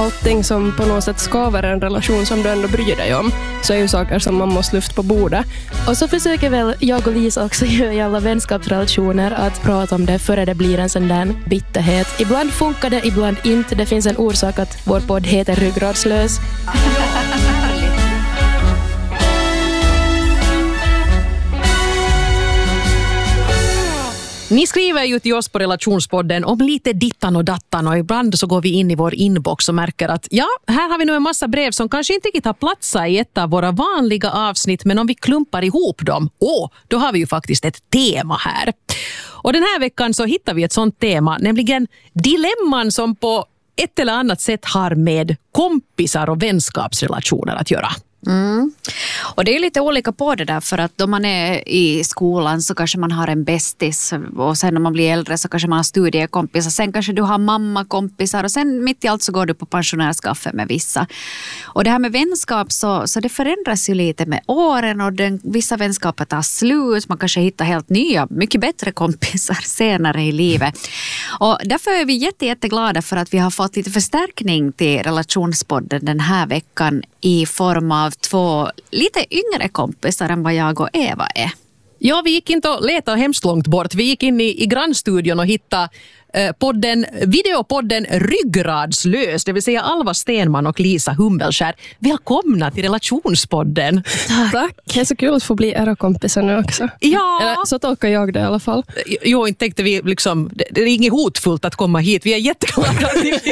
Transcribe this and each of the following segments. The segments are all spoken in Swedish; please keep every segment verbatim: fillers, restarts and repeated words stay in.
allting som på något sätt skaver en relation som du ändå bryr dig om, så är ju saker som man måste lyfta på bordet. Och så försöker väl jag och Lisa också i alla vänskapsrelationer att prata om det före det blir en sån där bitterhet. Ibland funkar det, ibland inte. Det finns en orsak att vår podd heter Ryggradslös. Ni skriver ju till oss på Relationspodden om lite dittan och dattan, och ibland så går vi in i vår inbox och märker att ja, här har vi nu en massa brev som kanske inte riktigt har platsat i ett av våra vanliga avsnitt, men om vi klumpar ihop dem, åh, då har vi ju faktiskt ett tema här. Och den här veckan så hittar vi ett sånt tema, nämligen dilemman som på ett eller annat sätt har med kompisar och vänskapsrelationer att göra. Mm. Och det är lite olika på det där, för att då man är i skolan så kanske man har en bästis, och sen när man blir äldre så kanske man har studiekompisar, sen kanske du har mammakompisar, och sen mitt i allt så går du på pensionärskaffe med vissa. Och det här med vänskap så, så det förändras ju lite med åren, och den, vissa vänskaper tar slut, man kanske hittar helt nya, mycket bättre kompisar senare i livet. Och därför är vi jätte, jätteglada för att vi har fått lite förstärkning till Relationspodden den här veckan i form av två lite yngre kompisar än vad jag och Eva är. Ja, vi gick inte och letade hemskt långt bort. Vi gick in i, i grannstudion och hittade eh, podden, videopodden Ryggradslös, det vill säga Alva Stenman och Lisa Humbelskär. Välkomna till Relationspodden. Tack. Tack. Det är så kul att få bli era kompisar nu också. Ja. Eller, så tolkar jag det i alla fall. Jo, inte tänkte vi liksom, det, det är inget hotfullt att komma hit. Vi är jätteglada att ni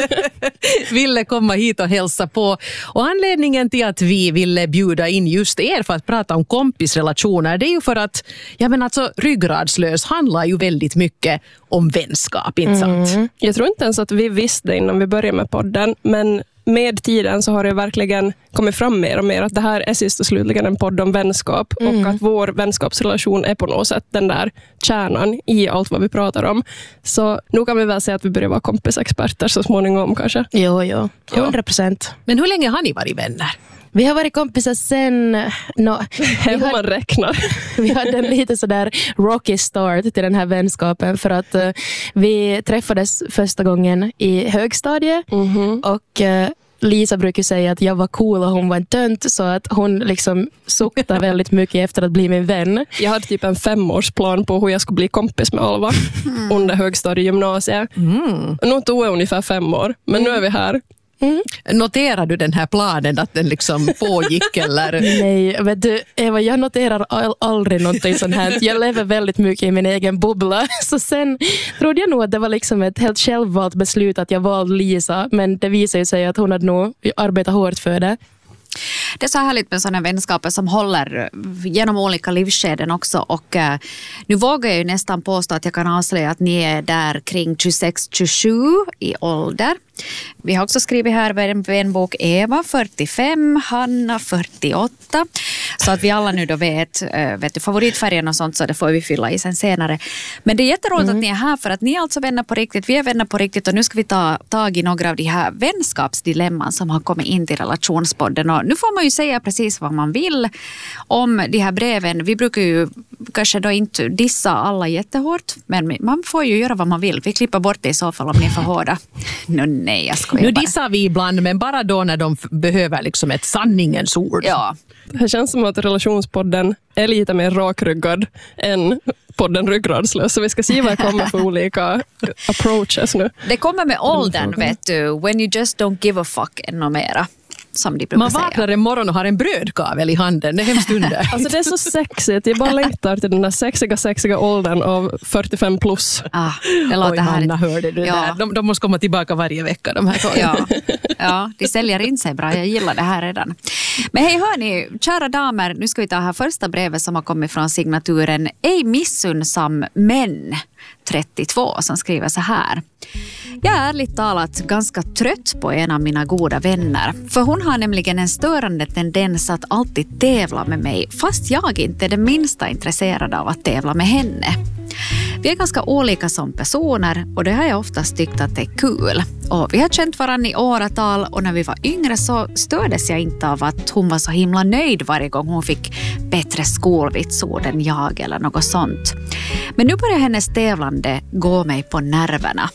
ville komma hit och hälsa på. Och anledningen till att vi ville bjuda in just er för att prata om kompisrelationer, det är ju för att, ja men alltså, Ryggradslös handlar ju väldigt mycket om vänskap, inte sant? Mm. Jag tror inte ens att vi visste innan vi började med podden, men med tiden så har det verkligen kommit fram mer och mer att det här är sist och slutligen en podd om vänskap, mm. och att vår vänskapsrelation är på något sätt den där kärnan i allt vad vi pratar om. Så nu kan vi väl säga att vi börjar vara kompisexperter så småningom kanske. Jo, jo. hundra procent. Men hur länge har ni varit vänner? Vi har varit kompisar sen... No, Hur man räknar. Vi hade en lite sådär rocky start till den här vänskapen, för att uh, vi träffades första gången i högstadiet, mm-hmm. och uh, Lisa brukar säga att jag var cool och hon var en tönt, så att hon liksom suktade väldigt mycket efter att bli min vän. Jag hade typ en femårsplan på hur jag skulle bli kompis med Alva mm. under högstadiegymnasiet. Mm. Nu tog jag ungefär fem år, men mm. nu är vi här. Mm. Noterar du den här planen att den liksom pågick eller? Nej, vet du, Eva, jag noterar all, aldrig någonting sånt här. Jag lever väldigt mycket i min egen bubbla. Så sen trodde jag nog att det var liksom ett helt självvalt beslut att jag valde Lisa, men det visade sig att hon hade nog arbetat hårt för det. Det är så härligt med sådana vänskaper som håller genom olika livsskeden också, och eh, nu vågar jag ju nästan påstå att jag kan avslöja att ni är där kring tjugosex tjugosju i ålder. Vi har också skrivit här en vänbok Eva fyrtiofem, Hanna fyrtioåtta, så att vi alla nu då vet, vet du, favoritfärgen och sånt, så det får vi fylla i sen senare. Men det är jätteroligt mm. att ni är här, för att ni är alltså vänner på riktigt, vi är vänner på riktigt, och nu ska vi ta tag i några av de här vänskapsdilemman som har kommit in till Relationspodden. Och nu får man ju säga precis vad man vill om de här breven. Vi brukar ju kanske då inte dissa alla jättehårt, men man får ju göra vad man vill. Vi klipper bort det i så fall om ni är för hårda. No, nej, jag skojar Nu dissar vi ibland, men bara då när de f- behöver liksom ett sanningens ord. Ja. Det känns som att Relationspodden är lite mer rakryggad än podden Ryggradslös. Så vi ska se vad det kommer för olika approaches nu. Det kommer med åldern, vet du. When you just don't give a fuck ännu mera. Som de brukar Man vaknar säga. en morgon och har en brödkavel i handen. Det är hemskt under. Alltså det är så sexigt. Jag bara längtar till den där sexiga, sexiga åldern av fyrtiofem plus. Ah, det låter Oj, härligt. Hanna, hörde du ja. där? De, de måste komma tillbaka varje vecka, de här ja. ja, de säljer in sig bra. Jag gillar det här redan. Men hej, hörni, kära damer, nu ska vi ta här första brevet som har kommit från signaturen Ej missunnsam men trettiotvå, som skriver så här. Jag är ärligt talat ganska trött på en av mina goda vänner. För hon har nämligen en störande tendens att alltid tävla med mig, fast jag inte är det minsta intresserad av att tävla med henne. Vi är ganska olika som personer, och det har jag oftast tyckt att det är kul. Och vi har känt varandra i åratal, och när vi var yngre så stördes jag inte av att hon var så himla nöjd varje gång hon fick bättre skolvitsord än jag eller något sånt. Men nu börjar hennes tävlande gå mig på nerverna.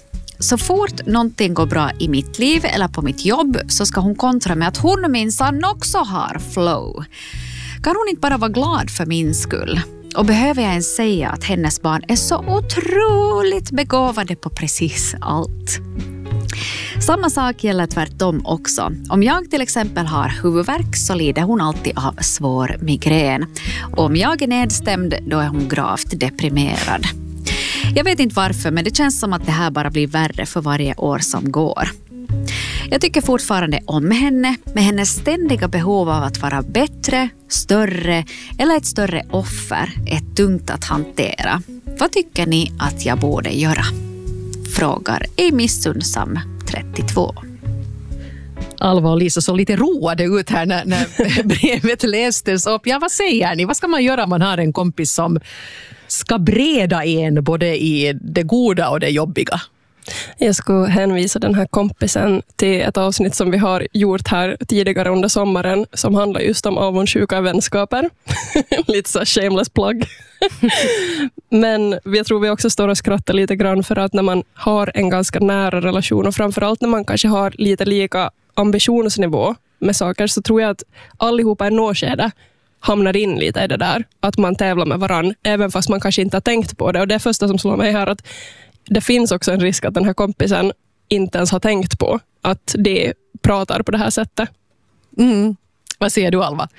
så fort någonting går bra i mitt liv eller på mitt jobb så ska hon kontra med att hon minsann också har flow. Kan hon inte bara vara glad för min skull? Och behöver jag ens säga att hennes barn är så otroligt begåvade på precis allt? Samma sak gäller tvärtom också. Om jag till exempel har huvudvärk så lider hon alltid av svår migrän. Och om jag är nedstämd då är hon gravt deprimerad. Jag vet inte varför, men det känns som att det här bara blir värre för varje år som går. Jag tycker fortfarande om henne, med hennes ständiga behov av att vara bättre, större eller ett större offer är tungt att hantera. Vad tycker ni att jag borde göra? Frågar Amy Sundsam, trettiotvå. Alva och Lisa såg lite roade ut här när, när brevet lästes upp. Ja, vad säger ni? Vad ska man göra om man har en kompis som ska breda en både i det goda och det jobbiga? Jag skulle hänvisa den här kompisen till ett avsnitt som vi har gjort här tidigare under sommaren som handlar just om avundsjuka vänskaper. Lite så shameless plug. Men jag tror vi också står och skrattar lite grann för att när man har en ganska nära relation och framförallt när man kanske har lite lika ambitionsnivå med saker så tror jag att allihopa i nåskede hamnar in lite i det där. Att man tävlar med varann även fast man kanske inte har tänkt på det. Och det är första som slår mig här att det finns också en risk att den här kompisen inte ens har tänkt på att det pratar på det här sättet. Mm. Vad säger du, Alva?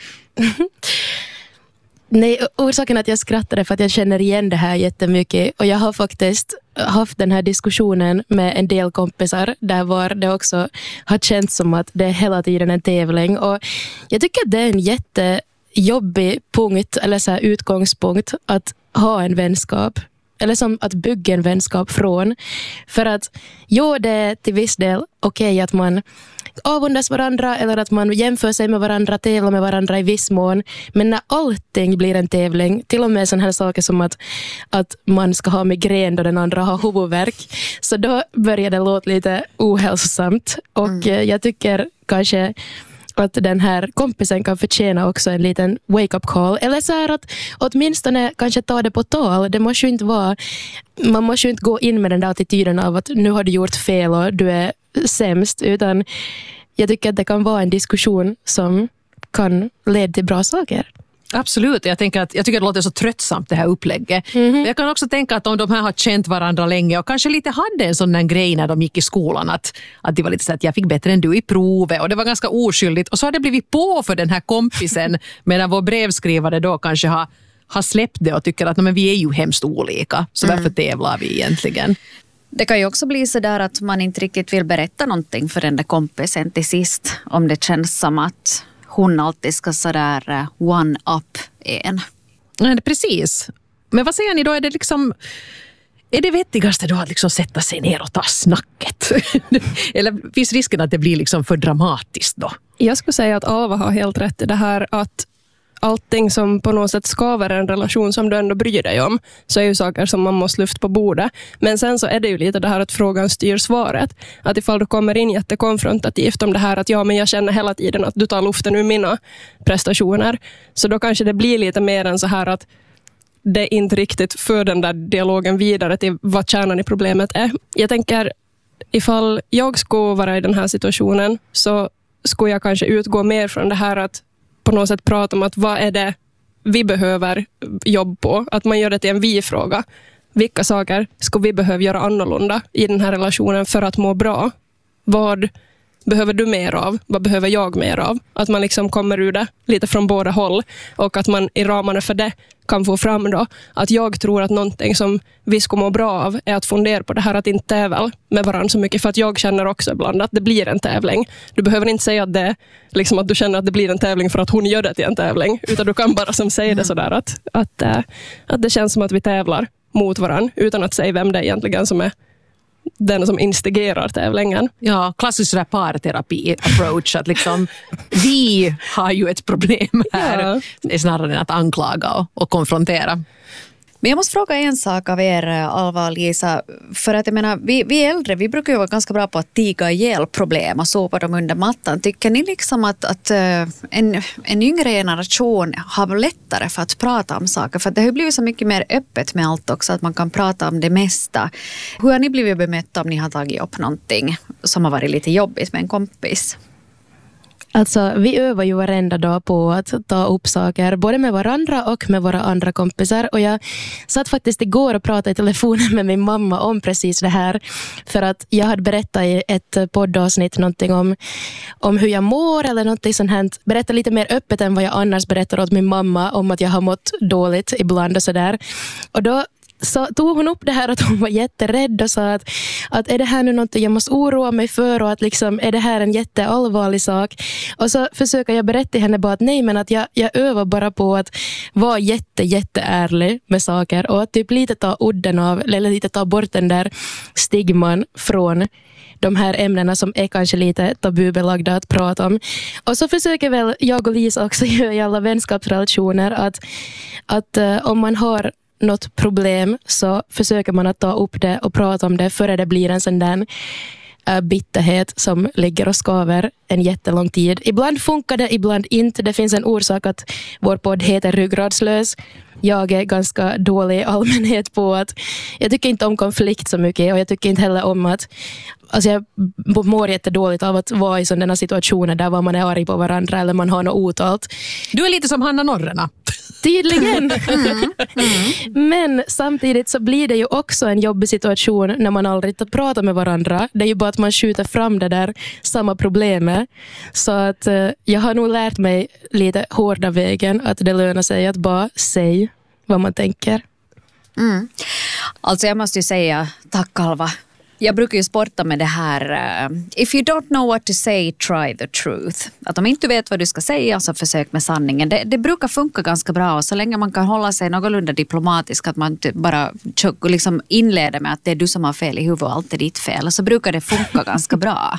Nej, orsaken att jag skrattade för att jag känner igen det här jättemycket. Och jag har faktiskt haft den här diskussionen med en del kompisar där var det också har känts som att det är hela tiden en tävling. Och jag tycker att det är en jättejobbig punkt eller så här utgångspunkt att ha en vänskap. Eller som att bygga en vänskap från. För att, jo, det är till viss del okej okay att man avundas varandra eller att man jämför sig med varandra, tävlar med varandra i viss mån. Men när allting blir en tävling, till och med sådana här saker som att, att man ska ha migrän då den andra har huvudvärk, så då börjar det låta lite ohälsosamt. Och mm. jag tycker kanske att den här kompisen kan förtjäna också en liten wake-up call. Eller så här att åtminstone kanske ta det på tal. Det måste ju inte vara, man måste ju inte gå in med den där attityden av att nu har du gjort fel och du är sämst. Utan jag tycker att det kan vara en diskussion som kan leda till bra saker. Absolut, jag, tänker att, jag tycker att det låter så tröttsamt det här upplägget. Mm-hmm. Jag kan också tänka att om de här har känt varandra länge och kanske lite hade en sån här grej när de gick i skolan att, att det var lite så att jag fick bättre än du i provet och det var ganska oskyldigt och så har det blivit på för den här kompisen medan vår brevskrivare då kanske har, har släppt det och tycker att men vi är ju hemskt olika så mm. därför tävlar vi egentligen. Det kan ju också bli så där att man inte riktigt vill berätta någonting för den där kompisen till sist om det känns som att hon alltid ska sådär one-up en. Ja, precis. Men vad säger ni då? Är det liksom är det vettigaste då att liksom sätta sig ner och ta snacket? Eller finns risken att det blir liksom för dramatiskt då? Jag skulle säga att Alva har helt rätt i det här att allting som på något sätt skaver en relation som du ändå bryr dig om så är ju saker som man måste lyfta på bordet. Men sen så är det ju lite det här att frågan styr svaret. Att ifall du kommer in jättekonfrontativt om det här att ja men jag känner hela tiden att du tar luften ur mina prestationer. Så då kanske det blir lite mer än så här att det inte riktigt för den där dialogen vidare till vad kärnan i problemet är. Jag tänker ifall jag skulle vara i den här situationen så skulle jag kanske utgå mer från det här att på något sätt prata om att vad är det vi behöver jobb på. Att man gör det till en vi-fråga. Vilka saker ska vi behöva göra annorlunda i den här relationen för att må bra? Vad behöver du mer av? Vad behöver jag mer av? Att man liksom kommer ur det lite från båda håll. Och att man i ramarna för det kan få fram då att jag tror att någonting som vi ska må bra av är att fundera på det här att inte tävla med varandra så mycket. För att jag känner också ibland att det blir en tävling. Du behöver inte säga att, det, liksom att du känner att det blir en tävling för att hon gör det till en tävling. Utan du kan bara som säga det sådär att, att, äh, att det känns som att vi tävlar mot varandra utan att säga vem det är egentligen som är den som instigerar tävlingen. Ja, klassisk parterapi-approach. Att liksom, vi har ju ett problem här. Ja. Det är snarare än att anklaga och, och konfrontera. Men jag måste fråga en sak av er, Alva och Lisa. För att jag menar, vi, vi äldre, vi brukar ju vara ganska bra på att tiga ihjäl problem och sopa dem under mattan. Tycker ni liksom att, att en, en yngre generation har lättare för att prata om saker? För att det har ju blivit så mycket mer öppet med allt också, att man kan prata om det mesta. Hur har ni blivit bemötta om ni har tagit upp någonting som har varit lite jobbigt med en kompis? Alltså, vi övar ju varenda dag på att ta upp saker, både med varandra och med våra andra kompisar. Och jag satt faktiskt igår och pratade i telefonen med min mamma om precis det här. För att jag hade berättat i ett poddavsnitt någonting om, om hur jag mår eller någonting sånt här. Berätta lite mer öppet än vad jag annars berättar åt min mamma om att jag har mått dåligt ibland och sådär. Och då så tog hon upp det här att hon var jätterädd och sa att, att är det här nu något jag måste oroa mig för och att liksom, är det här en jätteallvarlig sak? Och så försöker jag berätta henne bara att nej, men att jag, jag övar bara på att vara jätte, jätteärlig med saker och att typ lite ta udden av, eller lite ta bort den där stigman från de här ämnena som är kanske lite tabubelagda att prata om. Och så försöker väl jag och Lisa också göra i alla vänskapsrelationer att, att uh, om man har något problem så försöker man att ta upp det och prata om det före det blir en sån där äh, bitterhet som ligger och skaver en jättelång tid. Ibland funkar det, ibland inte. Det finns en orsak att vår podd heter Ryggradslös. Jag är ganska dålig i allmänhet på att jag tycker inte om konflikt så mycket och jag tycker inte heller om att alltså jag mår jättedåligt av att vara i sådana situationer där man är arg på varandra eller man har något otalt. Du är lite som Hanna Norrena. Tydligen. Mm. Mm. Men samtidigt så blir det ju också en jobbig situation när man aldrig pratar med varandra. Det är ju bara att man skjuter fram det där samma problemet. Så att eh, jag har nog lärt mig lite hårda vägen att det lönar sig att bara säga vad man tänker. Mm. Alltså jag måste ju säga tack Alva. Jag brukar ju sporta med det här uh, if you don't know what to say, try the truth. Att om inte vet vad du ska säga så försök med sanningen. Det, det brukar funka ganska bra och så länge man kan hålla sig någorlunda diplomatisk att man bara liksom inleder med att det är du som har fel i huvudet och allt är ditt fel så brukar det funka ganska bra.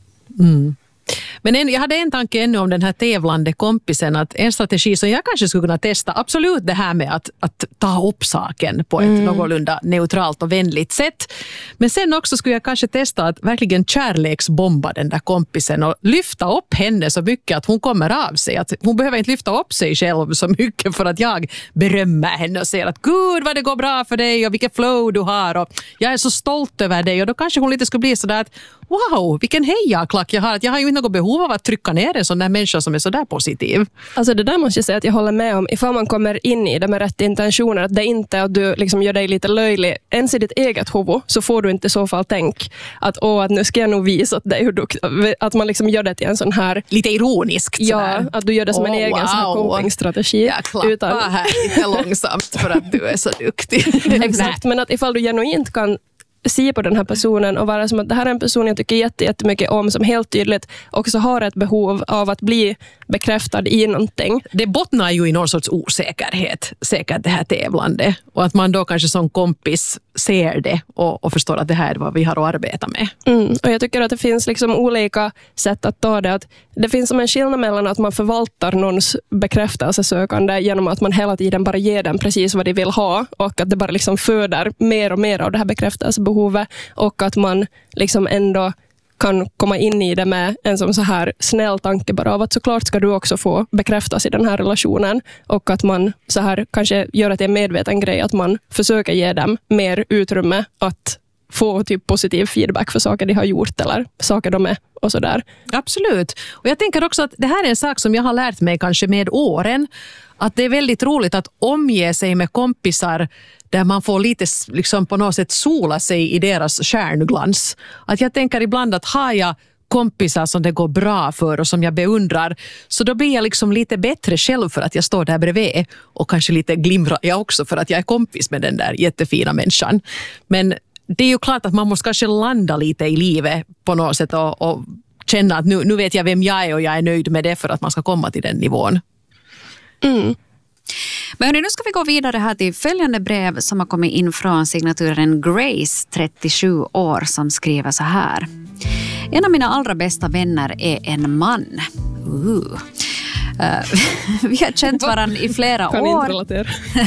Mm. Men en, jag hade en tanke ännu om den här tävlande kompisen att en strategi som jag kanske skulle kunna testa absolut det här med att, att ta upp saken på ett mm. någorlunda neutralt och vänligt sätt. Men sen också skulle jag kanske testa att verkligen kärleksbomba den där kompisen och lyfta upp henne så mycket att hon kommer av sig. Att hon behöver inte lyfta upp sig själv så mycket för att jag berömmer henne och säger att gud vad det går bra för dig och vilket flow du har och jag är så stolt över dig och då kanske hon lite skulle bli sådär att wow, vilken hejaklack jag har. Att jag har ju inte något behov av att trycka ner en sån där människa som är så där positiv. Alltså det där måste jag säga att jag håller med om. Ifall man kommer in i det med rätt intentioner, att det inte är att du liksom gör dig lite löjlig ens i ditt eget huvud, så får du inte i så fall tänk att åh, att nu ska jag nog visa åt dig hur du, att man liksom gör det till en sån här lite ironiskt. Ja, sådär. Att du gör det som oh, en egen wow. copingstrategi. Jag klappar utan... här lite långsamt för att du är så duktig. Exakt, men att ifall du genuint kan se på den här personen och vara som att det här är en person jag tycker jätte, jättemycket om som helt tydligt också har ett behov av att bli bekräftad i någonting. Det bottnar ju i någon sorts osäkerhet, säkert det här tävlande. Och att man då kanske som kompis ser det och, och förstår att det här är vad vi har att arbeta med. Mm. Och jag tycker att det finns liksom olika sätt att ta det. Att det finns som en skillnad mellan att man förvaltar någons bekräftelsesökande genom att man hela tiden bara ger den precis vad de vill ha och att det bara liksom föder mer och mer av det här bekräftelsebehovet och att man liksom ändå kan komma in i det med en som så här snäll tanke bara av att såklart ska du också få bekräftas i den här relationen och att man så här kanske gör att det är en medveten grej att man försöker ge dem mer utrymme att få typ positiv feedback för saker de har gjort eller saker de är och sådär. Absolut. Och jag tänker också att det här är en sak som jag har lärt mig kanske med åren. Att det är väldigt roligt att omge sig med kompisar där man får lite liksom på något sätt sola sig i deras stjärnglans. Att jag tänker ibland att har jag kompisar som det går bra för och som jag beundrar så då blir jag liksom lite bättre själv för att jag står där bredvid och kanske lite glimrar jag också för att jag är kompis med den där jättefina människan. Men det är ju klart att man måste kanske landa lite i livet på något sätt och, och känna att nu, nu vet jag vem jag är och jag är nöjd med det för att man ska komma till den nivån. Mm. Men nu ska vi gå vidare här till följande brev som har kommit in från signaturen Grace, trettiosju år, som skriver så här. En av mina allra bästa vänner är en man. Uh. Uh, vi har känt varandra i flera kan år. Inte relatera.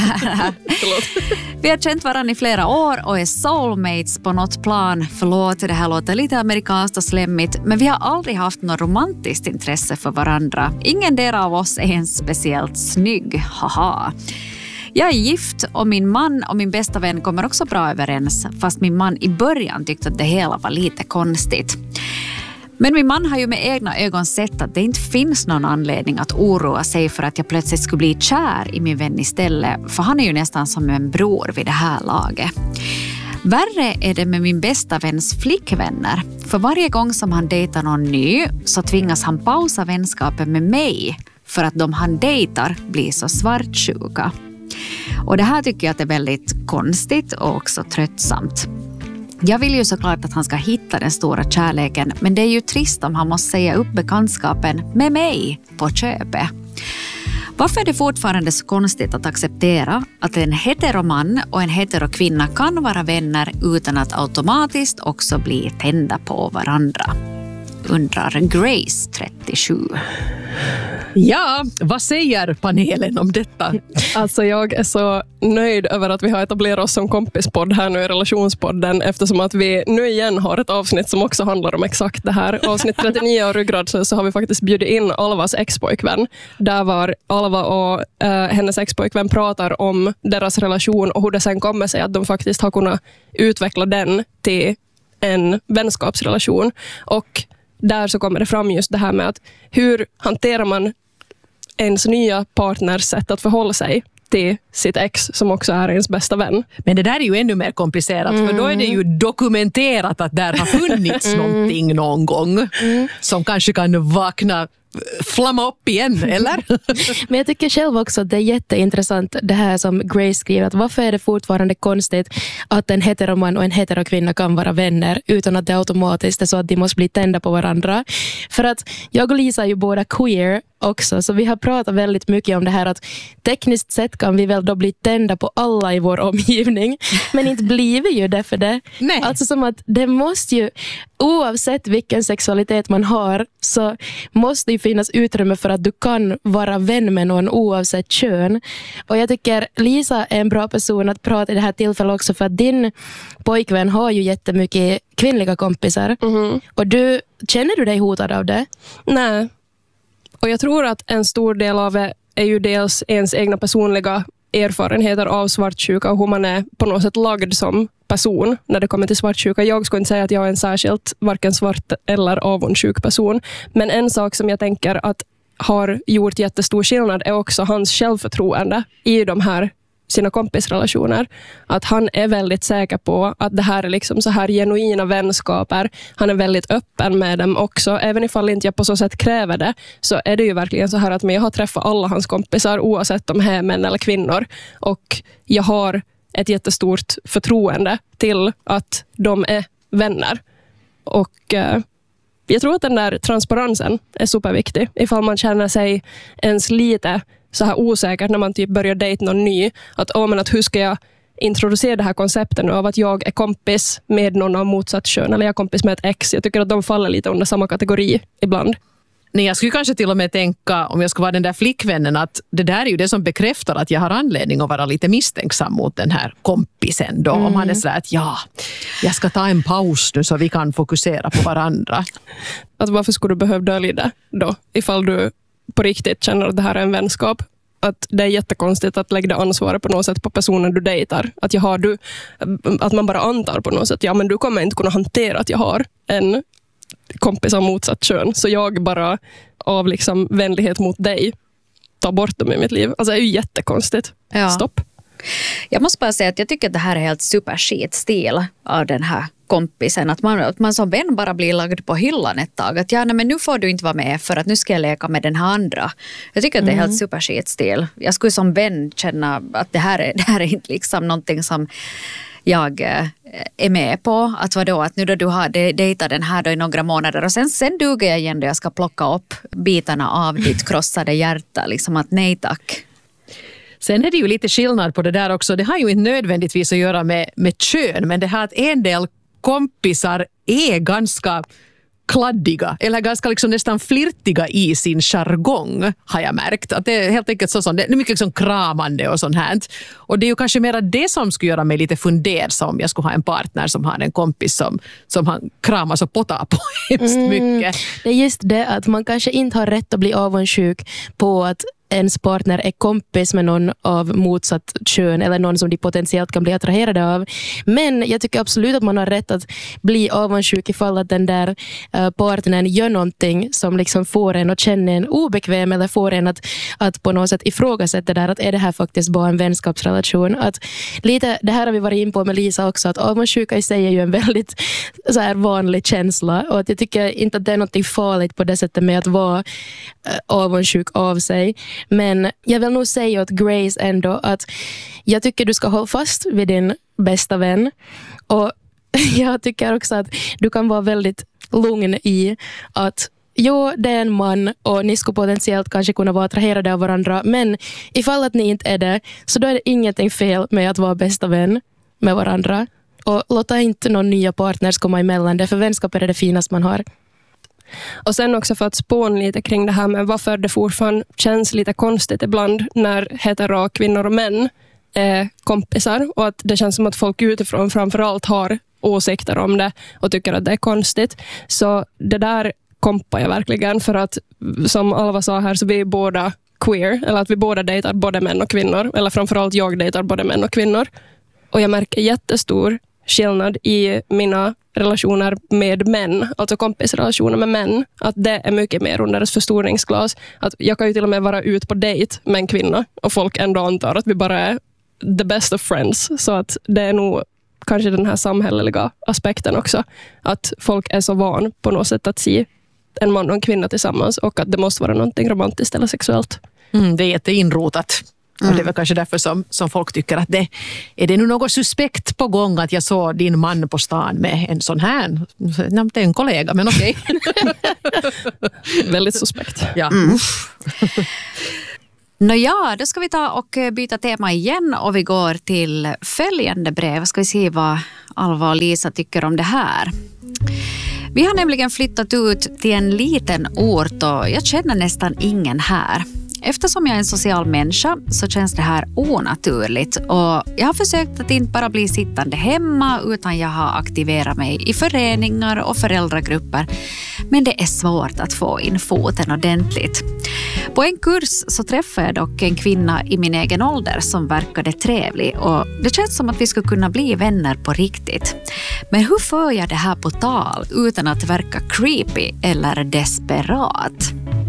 Vi har känt varandra i flera år och är soulmates på något plan. Förlåt, det här låter lite amerikanskt och slemmigt, men vi har aldrig haft något romantiskt intresse för varandra. Ingen del av oss är ens speciellt snygg, haha. Jag är gift och min man och min bästa vän kommer också bra överens, fast min man i början tyckte att det hela var lite konstigt. Men min man har ju med egna ögon sett att det inte finns någon anledning att oroa sig för att jag plötsligt skulle bli kär i min vän istället, för han är ju nästan som en bror vid det här laget. Värre är det med min bästa väns flickvänner. För varje gång som han dejtar någon ny så tvingas han pausa vänskapen med mig för att de han dejtar blir så svartsjuka. Och det här tycker jag att är väldigt konstigt och också tröttsamt. Jag vill ju såklart att han ska hitta den stora kärleken, men det är ju trist om han måste säga upp bekantskapen med mig på köpet. Varför är det fortfarande så konstigt att acceptera att en heteroman och en heterokvinna kan vara vänner utan att automatiskt också bli tända på varandra? Undrar Grace trettiosju. Ja, vad säger panelen om detta? Alltså jag är så nöjd över att vi har etablerat oss som kompispodd här nu i relationspodden, eftersom att vi nu igen har ett avsnitt som också handlar om exakt det här. Avsnitt trettionio av Ryggrad så, så har vi faktiskt bjudit in Alvas expojkvän. Där var Alva och äh, hennes expojkvän pratar om deras relation och hur det sen kommer sig att de faktiskt har kunnat utveckla den till en vänskapsrelation. Och där så kommer det fram just det här med att hur hanterar man ens nya partners sätt att förhålla sig till sitt ex som också är ens bästa vän. Men det där är ju ännu mer komplicerat, mm. för då är det ju dokumenterat att där har funnits mm. någonting någon gång mm. som kanske kan vakna, flamma upp igen, eller? Men jag tycker själv också att det är jätteintressant det här som Grace skriver, att varför är det fortfarande konstigt att en heteroman och en heterokvinna kan vara vänner utan att det automatiskt är så att de måste bli tända på varandra. För att jag och Lisa är ju båda queer också, så vi har pratat väldigt mycket om det här att tekniskt sett kan vi väl då bli tända på alla i vår omgivning, men inte blir vi ju det för det. Nej. Alltså som att det måste ju, oavsett vilken sexualitet man har, så måste det finnas utrymme för att du kan vara vän med någon oavsett kön. Och jag tycker Lisa är en bra person att prata i det här tillfället också, för att din pojkvän har ju jättemycket kvinnliga kompisar. Mm-hmm. Och du, känner du dig hotad av det? Nej. Och jag tror att en stor del av det är ju dels ens egna personliga erfarenheter av svartsjuka och hur man är på något sätt lagd som person när det kommer till svartsjuka. Jag skulle inte säga att jag är en särskilt varken svart eller avundsjuk person. Men en sak som jag tänker att har gjort jättestor skillnad är också hans självförtroende i de här sina kompisrelationer. Att han är väldigt säker på att det här är liksom så här genuina vänskaper. Han är väldigt öppen med dem också. Även ifall inte jag på så sätt kräver det, så är det ju verkligen så här att jag har träffat alla hans kompisar oavsett om de är män eller kvinnor. Och jag har ett jättestort förtroende till att de är vänner. Och eh, jag tror att den där transparensen är superviktig. Ifall man känner sig ens lite så här osäkert när man typ börjar dejta någon ny. Att, oh, men att hur ska jag introducera det här konceptet av att jag är kompis med någon av motsatt kön eller jag är kompis med ett ex. Jag tycker att de faller lite under samma kategori ibland. Nej, jag skulle kanske till och med tänka, om jag skulle vara den där flickvännen, att det där är ju det som bekräftar att jag har anledning att vara lite misstänksam mot den här kompisen då. Mm. Om han är så att ja, jag ska ta en paus nu så vi kan fokusera på varandra. Att varför skulle du behöva dölja det då? Ifall du på riktigt känner att det här är en vänskap. Att det är jättekonstigt att lägga ansvaret på något sätt på personen du dejtar. Att, jag har du, att man bara antar på något sätt, ja men du kommer inte kunna hantera att jag har en kompis av motsatt kön. Så jag bara av liksom vänlighet mot dig tar bort dem i mitt liv. Alltså det är ju jättekonstigt. Ja. Stopp. Jag måste bara säga att jag tycker att det här är helt superskitstil av den här kompisen. Att man, att man som vän bara blir lagd på hyllan ett tag. Att ja, nej, men nu får du inte vara med för att nu ska jag leka med den här andra. Jag tycker att det är helt superskitstil. Jag skulle som vän känna att det här är, det här är inte liksom någonting som jag är med på. Att vadå, att nu då du har dejtat den här då i några månader och sen, sen duger jag igen då jag ska plocka upp bitarna av ditt krossade hjärta. Liksom att nej tack. Sen är det ju lite skillnad på det där också. Det har ju inte nödvändigtvis att göra med, med kön, men det här att en del kompisar är ganska kladdiga eller ganska liksom nästan flirtiga i sin jargong, har jag märkt. Att det är helt enkelt så, det är mycket liksom kramande och sånt här. Och det är ju kanske mer det som skulle göra mig lite fundersam om jag skulle ha en partner som har en kompis som, som han kramas och potar på hemskt mycket. Mm, det är just det att man kanske inte har rätt att bli avundsjuk på att ens partner är kompis med någon av motsatt kön eller någon som de potentiellt kan bli attraherade av. Men jag tycker absolut att man har rätt att bli avundsjuk ifall att den där uh, partnern gör någonting som liksom får en att känna en obekväm eller får en att, att på något sätt ifrågasätta där att är det här faktiskt bara en vänskapsrelation. Att lite, det här har vi varit in på med Lisa också, att avundsjuka i sig är ju en väldigt så här vanlig känsla och att jag tycker inte att det är någonting farligt på det sättet med att vara uh, avundsjuk av sig. Men jag vill nog säga åt Grace ändå att jag tycker du ska hålla fast vid din bästa vän. Och jag tycker också att du kan vara väldigt lugn i att jo, det är en man och ni skulle potentiellt kanske kunna vara attraherade av varandra. Men ifall att ni inte är det så då är det ingenting fel med att vara bästa vän med varandra. Och låta inte någon nya partners komma emellan det, för vänskap är det finaste man har. Och sen också för att spåna lite kring det här med varför det fortfarande känns lite konstigt ibland när hetero kvinnor och män är kompisar och att det känns som att folk utifrån framförallt har åsikter om det och tycker att det är konstigt. Så det där kompar jag verkligen för att som Alva sa här så vi är båda queer eller att vi båda dejtar både män och kvinnor eller framförallt jag dejtar både män och kvinnor. Och jag märker jättestor skillnad i mina relationer med män, alltså kompisrelationer med män, att det är mycket mer under ett förstoringsglas. Att jag kan ju till och med vara ut på dejt med en kvinna och folk ändå antar att vi bara är the best of friends. Så att det är nog kanske den här samhälleliga aspekten också. Att folk är så van på något sätt att se en man och en kvinna tillsammans och att det måste vara någonting romantiskt eller sexuellt. Mm, det är jätteinrotat. Mm. Och det är väl kanske därför som, som folk tycker att det är det nu något suspekt på gång att jag såg din man på stan med en sån här, det är en kollega, men okej. Väldigt suspekt. Ja. Mm. Nåja, då ska vi ta och byta tema igen och vi går till följande brev. Ska vi se vad Alva och Lisa tycker om det här. Vi har nämligen flyttat ut till en liten ort och jag känner nästan ingen här. Eftersom jag är en social människa så känns det här onaturligt och jag har försökt att inte bara bli sittande hemma utan jag har aktiverat mig i föreningar och föräldragrupper. Men det är svårt att få in foten ordentligt. På en kurs så träffade jag dock en kvinna i min egen ålder som verkade trevlig och det känns som att vi skulle kunna bli vänner på riktigt. Men hur för jag det här på tal utan att verka creepy eller desperat?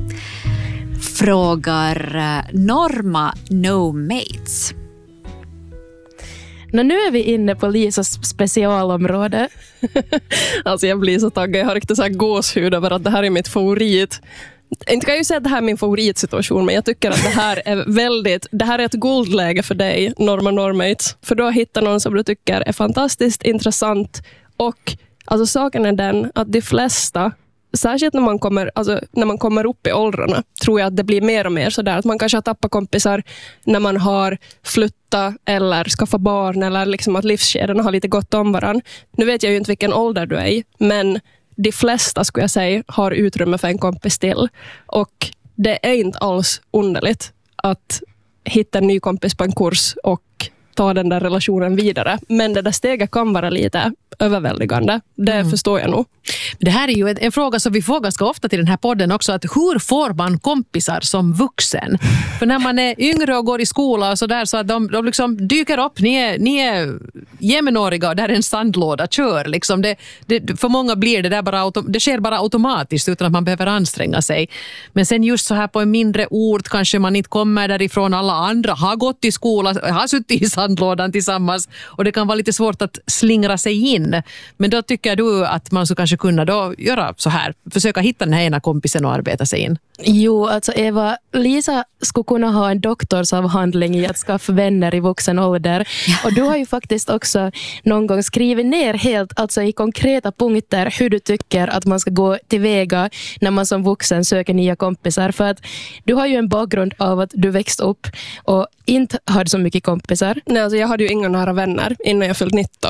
Frågar Norma No Mates. Nå, nu är vi inne på Lisas specialområde. Alltså jag blir så taggad. Jag har riktigt så här gåshud över att det här är mitt favorit. Inte kan jag ju säga att det här är min favoritsituation, men jag tycker att det här är väldigt, det här är ett guldläge för dig, Norma No Mates. För du har hittat någon som du tycker är fantastiskt intressant och alltså saken är den att de flesta, särskilt när man kommer, alltså, när man kommer upp i åldrarna, tror jag att det blir mer och mer sådär att man kanske har tappat kompisar när man har flyttat eller skaffat barn eller liksom att livskedjorna har lite gått om varann. Nu vet jag ju inte vilken ålder du är i, men de flesta skulle jag säga har utrymme för en kompis till. Och det är inte alls underligt att hitta en ny kompis på en kurs och ta den där relationen vidare. Men det där steget kan vara lite överväldigande. Det mm. förstår jag nog. Det här är ju en, en fråga som vi får ganska ofta till den här podden också. Att hur får man kompisar som vuxen? För när man är yngre och går i skola och så där så att de, de liksom dyker upp. Ni är, ni är jämnåriga och där är en sandlåda. Kör liksom. Det, det, för många blir det där bara autom- det sker bara automatiskt utan att man behöver anstränga sig. Men sen just så här på en mindre ort kanske man inte kommer därifrån. Alla andra har gått i skola, har suttit i sandlådan tillsammans och det kan vara lite svårt att slingra sig in. Men då tycker du att man så kanske kunna då göra så här, försöka hitta den här ena kompisen och arbeta sig in? Jo, alltså Eva, Lisa skulle kunna ha en doktorsavhandling i att skaffa vänner i vuxen ålder. Och du har ju faktiskt också någon gång skrivit ner helt, alltså i konkreta punkter, hur du tycker att man ska gå tillväga när man som vuxen söker nya kompisar. För att du har ju en bakgrund av att du växte upp och inte hade så mycket kompisar. Nej, alltså jag hade ju inga nära vänner innan jag fyllt nitton.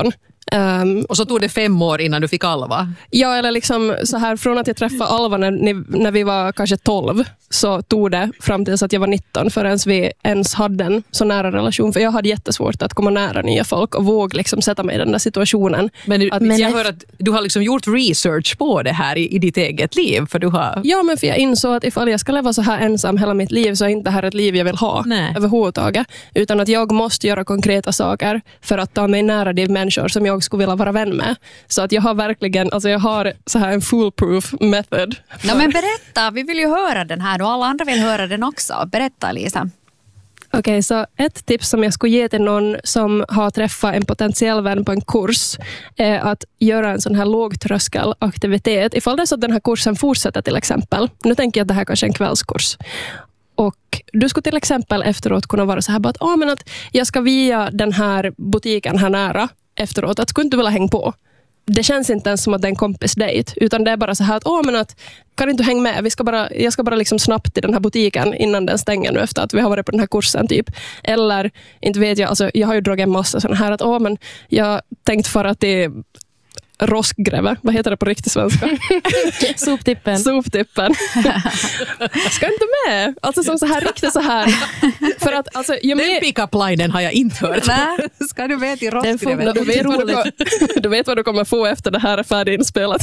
Um, och så tog det fem år innan du fick Alva? Ja, eller liksom så här, från att jag träffade Alva när, när vi var kanske tolv, så tog det fram tills att jag var nitton förrän vi ens hade en så nära relation. För jag hade jättesvårt att komma nära nya folk och våga liksom sätta mig i den där situationen. Men, du, att, men jag hör att du har liksom gjort research på det här i, i ditt eget liv. För du har... Ja, men för jag insåg att ifall jag ska leva så här ensam hela mitt liv så är inte det här ett liv jag vill ha. Nej. Överhuvudtaget. Utan att jag måste göra konkreta saker för att ta mig nära de människor som jag skulle vilja vara vän med. Så att jag har verkligen, alltså jag har så här en foolproof method. Ja, men berätta, vi vill ju höra den här och alla andra vill höra den också. Berätta, Lisa. Okej, okay, så ett tips som jag skulle ge till någon som har träffat en potentiell vän på en kurs är att göra en sån här lågtröskelaktivitet. Ifall det är så att den här kursen fortsätter till exempel. Nu tänker jag att det här kanske är en kvällskurs. Och du skulle till exempel efteråt kunna vara så här att, ah, men att jag ska via den här butiken här nära efteråt. Att skulle inte vilja hänga på. Det känns inte ens som att det är en kompisdejt, utan det är bara så här att, åh, men att kan inte hänga med? Vi ska bara, jag ska bara liksom snabbt till den här butiken innan den stänger nu efter att vi har varit på den här kursen typ. Eller, inte vet jag, alltså jag har ju dragit en massa sådana här att, åh, men jag tänkte för att det roskgräva. Vad heter det på riktig svenska? Soptippen. Soptippen. Ska inte med. Alltså som så här riktigt så här. För att alltså ju Den mer pick-up-linen har jag inte hört. Nej, ska du med till roskgräva? du vet, vad du, du vet vad du kommer få efter det här är färdiginspelat.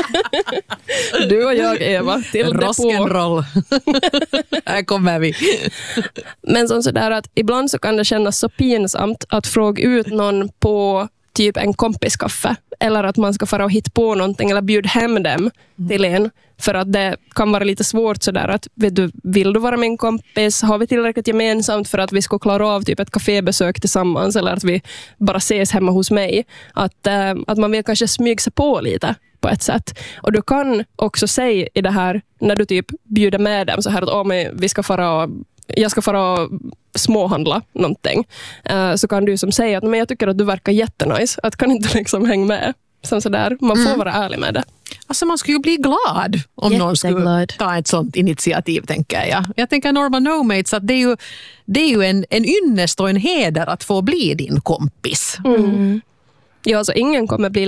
Du och jag, Eva, till Rock'n'roll. Här kommer vi. Men som så där att ibland så kan det kännas så pinsamt att fråga ut någon på typ en kompiskaffe eller att man ska fara och hitta på någonting eller bjuda hem dem till en, för att det kan vara lite svårt sådär att vet du, vill du vara min kompis, har vi tillräckligt gemensamt för att vi ska klara av typ ett kafébesök tillsammans eller att vi bara ses hemma hos mig, att, äh, att man vill kanske smyga sig på lite på ett sätt. Och du kan också säga i det här när du typ bjuder med dem så här att oh, men vi ska fara och jag ska fara och småhandla någonting. Uh, så kan du som säga att men jag tycker att du verkar jättenice. Att kan inte liksom hänga med. Som sådär. Man får mm. vara ärlig med det. Alltså man skulle ju bli glad om någon skulle ta ett sånt initiativ, tänker jag. Jag tänker Norma No-mates att det är ju, det är ju en, en ynnest och en heder att få bli din kompis. Mm. Ja, alltså ingen kommer bli